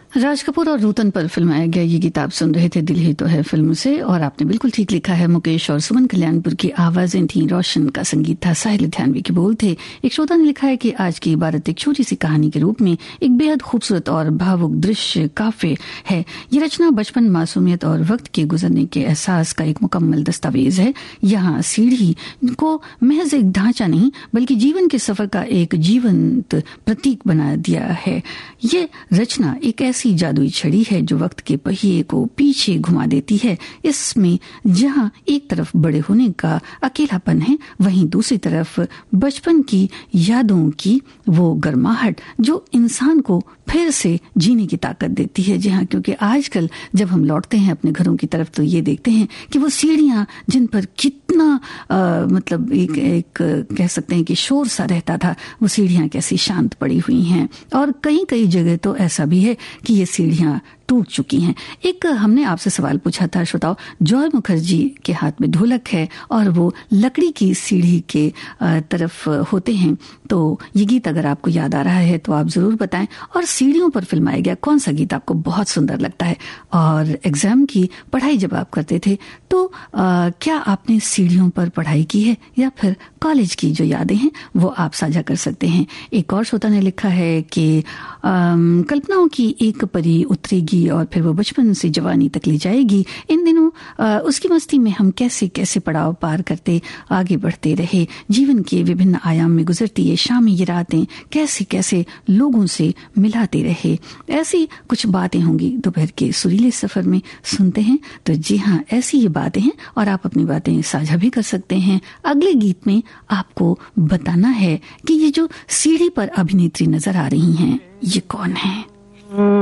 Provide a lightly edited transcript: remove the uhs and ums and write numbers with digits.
राज कपूर और रूतन पर फिल्माया गया ये गीत आप सुन रहे थे दिल ही तो है फिल्म से, और आपने बिल्कुल ठीक लिखा है। मुकेश और सुमन कल्याणपुर की आवाजें थी, रोशन का संगीत था, साहिल लुधियानवी के बोल थे। एक श्रोता ने लिखा है कि आज की इबारत एक छोटी सी कहानी के रूप में एक बेहद खूबसूरत और भावुक दृश्य काफी है। ये रचना बचपन, मासूमियत और वक्त के गुजरने के एहसास का एक मुकम्मल दस्तावेज है। यहाँ सीढ़ी को महज एक ढांचा नहीं बल्कि जीवन के सफर का एक जीवंत प्रतीक बना दिया है। ये रचना एक ऐसी जादुई छड़ी है जो वक्त के पहिए को पीछे घुमा देती है। इसमें जहाँ एक तरफ बड़े होने का अकेलापन है, वहीं दूसरी तरफ बचपन की यादों की वो गर्माहट जो इंसान को फिर से जीने की ताकत देती है। जी हाँ, क्योंकि आजकल जब हम लौटते हैं अपने घरों की तरफ तो ये देखते हैं कि वो सीढ़ियां जिन पर कितना मतलब एक कह सकते हैं कि शोर सा रहता था, वो सीढ़ियां कैसी शांत पड़ी हुई हैं। और कई जगह तो ऐसा भी है कि ये सीढ़ियां टूट चुकी हैं। एक हमने आपसे सवाल पूछा था श्रोताओ, जॉय मुखर्जी के हाथ में ढोलक है और वो लकड़ी की सीढ़ी के तरफ होते हैं। तो ये गीत अगर आपको याद आ रहा है तो आप जरूर बताएं। और सीढ़ियों पर फिल्माया गया कौन सा गीत आपको बहुत सुंदर लगता है? और एग्जाम की पढ़ाई जब आप करते थे तो क्या आपने सीढ़ियों पर पढ़ाई की है या फिर कॉलेज की जो यादें हैं वो आप साझा कर सकते हैं। एक और श्रोता ने लिखा है कि कल्पनाओं की एक परी उतरेगी और फिर वो बचपन से जवानी तक ले जाएगी। इन दिनों उसकी मस्ती में हम कैसे कैसे पड़ाव पार करते आगे बढ़ते रहे। जीवन के विभिन्न आयाम में गुजरती ये शामें, ये रातें कैसे कैसे लोगों से मिलाते रहे। ऐसी कुछ बातें होंगी दोपहर के सुरीले सफर में, सुनते हैं तो जी हाँ, ऐसी ये बातें हैं और आप अपनी बातें साझा भी कर सकते हैं। अगले गीत में आपको बताना है कि ये जो सीढ़ी पर अभिनेत्री नजर आ रही हैं ये कौन है।